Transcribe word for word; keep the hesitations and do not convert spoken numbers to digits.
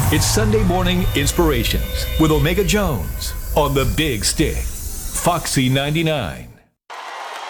It's Sunday Morning Inspirations with Omega Jones on the Big Stick, Foxy ninety-nine.